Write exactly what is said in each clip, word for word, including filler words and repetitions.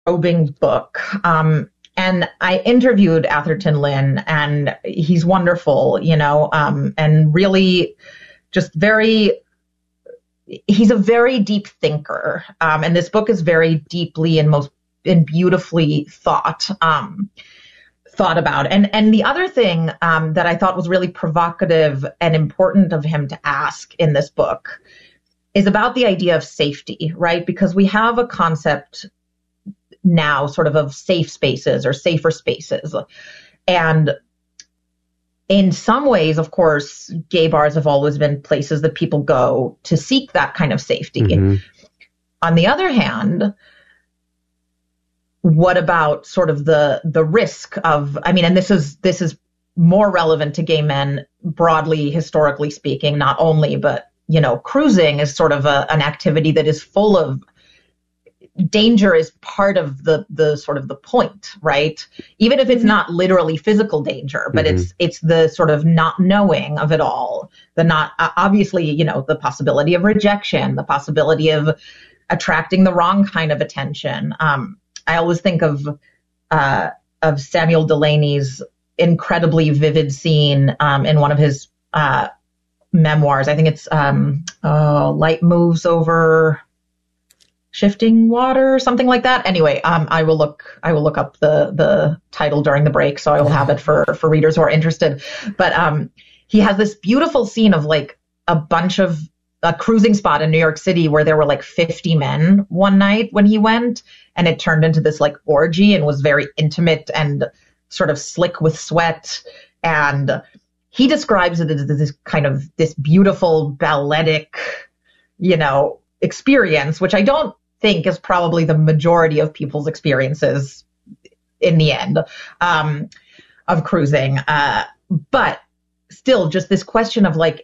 probing book. Um, and I interviewed Atherton Lin, and he's wonderful, you know, um, and really just very, he's a very deep thinker. Um, and this book is very deeply and most and beautifully thought, um, thought about. And, and the other thing, um, that I thought was really provocative and important of him to ask in this book is about the idea of safety, right? Because we have a concept now sort of of safe spaces or safer spaces. And in some ways, of course, gay bars have always been places that people go to seek that kind of safety. Mm-hmm. On the other hand, what about sort of the the risk of, I mean, and this is this is more relevant to gay men broadly, historically speaking, not only, but, you know, cruising is sort of a, an activity that is full of danger, is part of the the sort of the point, right? Even if it's not literally physical danger, but mm-hmm. it's it's the sort of not knowing of it all, the not uh, obviously, you know, the possibility of rejection, the possibility of attracting the wrong kind of attention. Um, I always think of uh, of Samuel Delaney's incredibly vivid scene um, in one of his uh, memoirs. I think it's um, uh, Light Moves Over Shifting Water, something like that. Anyway, um, I will look. I will look up the the title during the break, so I will have it for for readers who are interested. But um, he has this beautiful scene of like a bunch of a cruising spot in New York City where there were like fifty men one night when he went, and it turned into this like orgy and was very intimate and sort of slick with sweat. And he describes it as this kind of this beautiful balletic, you know, experience, which I don't think is probably the majority of people's experiences in the end um, of cruising. Uh, but still, just this question of like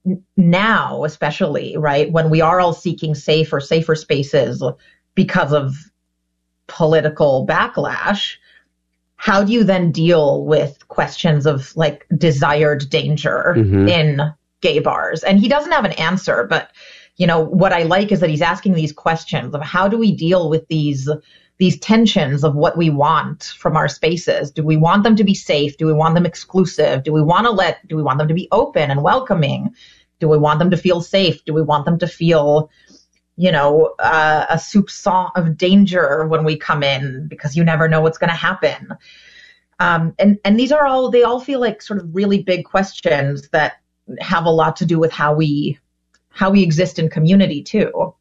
now, especially, right, when we are all seeking safe or safer spaces because of political backlash, how do you then deal with questions of like desired danger mm-hmm. in gay bars? And he doesn't have an answer, but you know, what I like is that he's asking these questions of how do we deal with these these tensions of what we want from our spaces? Do we want them to be safe? Do we want them exclusive? Do we want to let, do we want them to be open and welcoming? Do we want them to feel safe? Do we want them to feel, you know, uh, a soupçon of danger when we come in because you never know what's going to happen? Um, and, and these are all, they all feel like sort of really big questions that have a lot to do with how we how we exist in community too.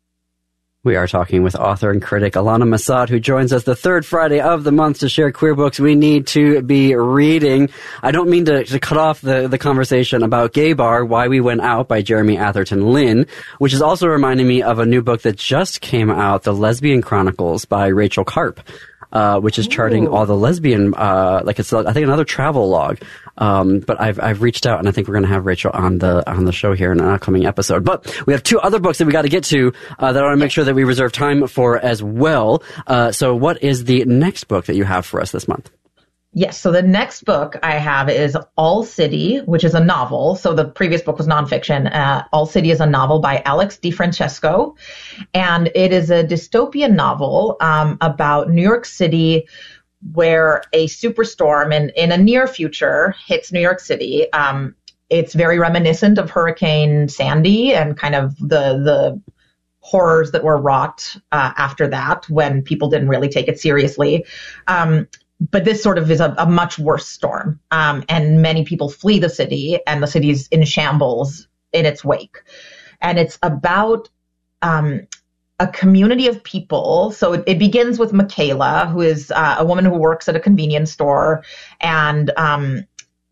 We are talking with author and critic Alana Massad, who joins us the third Friday of the month to share queer books we need to be reading. I don't mean to, to cut off the, the conversation about Gay Bar, Why We Went Out by Jeremy Atherton Lin, which is also reminding me of a new book that just came out, The Lesbian Chronicles by Rachel Karp. Uh, which is charting Ooh. all the lesbian, uh, like it's, I think another travel log. Um, but I've, I've reached out and I think we're going to have Rachel on the, on the show here in an upcoming episode. But we have two other books that we got to get to, uh, that I want to make sure that we reserve time for as well. Uh, so what is the next book that you have for us this month? Yes. So the next book I have is All City, which is a novel. So the previous book was nonfiction. Uh, All City is a novel by Alex DiFrancesco. And it is a dystopian novel um, about New York City, where a superstorm in, in a near future hits New York City. Um, it's very reminiscent of Hurricane Sandy and kind of the the horrors that were wrought uh, after that when people didn't really take it seriously. Um, But this sort of is a, a much worse storm, um, and many people flee the city, and the city's in shambles in its wake. And it's about um, a community of people. So it, it begins with Michaela, who is uh, a woman who works at a convenience store, and um,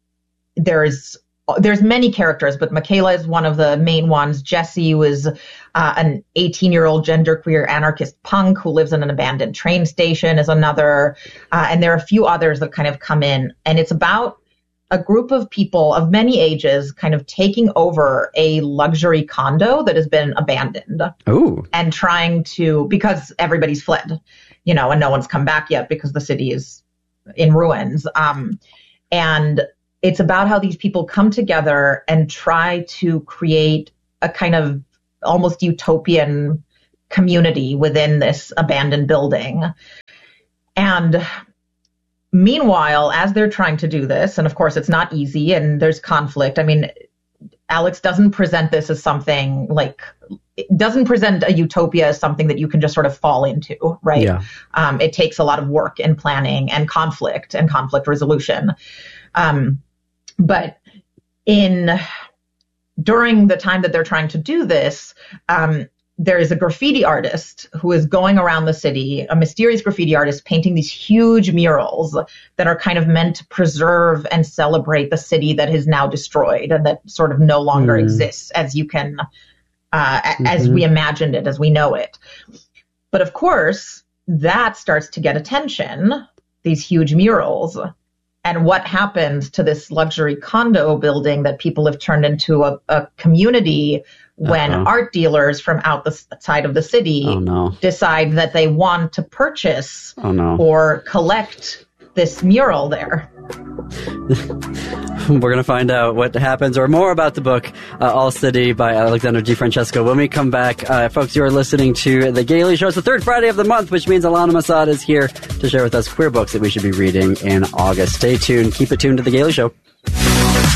there's there's many characters, but Michaela is one of the main ones. Jesse was uh, an eighteen-year-old genderqueer anarchist punk who lives in an abandoned train station is another. Uh, and there are a few others that kind of come in. And it's about a group of people of many ages kind of taking over a luxury condo that has been abandoned. Ooh. And trying to, because everybody's fled, you know, and no one's come back yet because the city is in ruins. Um, and it's about how these people come together and try to create a kind of almost utopian community within this abandoned building. And meanwhile, as they're trying to do this, and of course it's not easy and there's conflict. I mean, Alex doesn't present this as something like, it doesn't present a utopia as something that you can just sort of fall into, right? Yeah. Um, it takes a lot of work and planning and conflict and conflict resolution. Um, but in during the time that they're trying to do this, um, there is a graffiti artist who is going around the city, a mysterious graffiti artist painting these huge murals that are kind of meant to preserve and celebrate the city that is now destroyed and that sort of no longer mm. exists as you can, uh, mm-hmm. as we imagined it, as we know it. But of course, that starts to get attention, these huge murals. And what happens to this luxury condo building that people have turned into a, a community when uh-huh. art dealers from outside of the city oh, no. decide that they want to purchase oh, no. or collect this mural there. We're going to find out what happens or more about the book, uh, All City by Alexandra DeFrancesco. When we come back, uh, folks, you are listening to The Gaily Show. It's the third Friday of the month, which means Alana Massad is here to share with us queer books that we should be reading in August. Stay tuned. Keep it tuned to The Gaily Show.